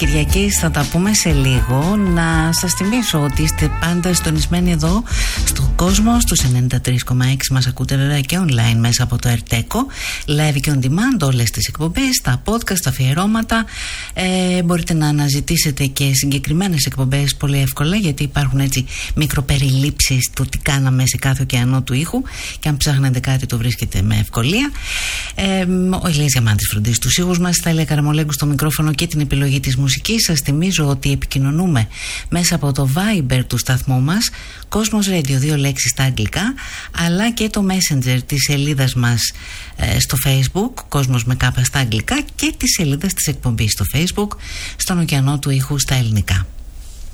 Κυριακής θα τα πούμε σε λίγο. Να σας θυμίσω ότι είστε πάντα συντονισμένοι εδώ στον κόσμο, στους 93,6. Μας ακούτε βέβαια και online μέσα από το Ερτέκο, live και on demand όλες τις εκπομπές, τα podcast, τα αφιερώματα. Μπορείτε να αναζητήσετε και συγκεκριμένες εκπομπές πολύ εύκολα, γιατί υπάρχουν έτσι μικροπεριλήψεις του τι κάναμε σε κάθε ωκεανό του ήχου, και αν ψάχνετε κάτι το βρίσκετε με ευκολία. Ο Ηλίας Διαμάντης φροντίζει τους ήχους μας, τα Ηλία Καραμολέγκου στο μικρόφωνο και την επιλογή της μουσικής. Σας θυμίζω ότι επικοινωνούμε μέσα από το Viber του σταθμού μας, Cosmos Radio, 2 λέξεις στα αγγλικά, αλλά και το Messenger της σελίδας μας στο Facebook, Cosmos με κάπα στα αγγλικά, και της σελίδας της εκπομπής στο Facebook, στον ωκεανό του ήχου στα ελληνικά.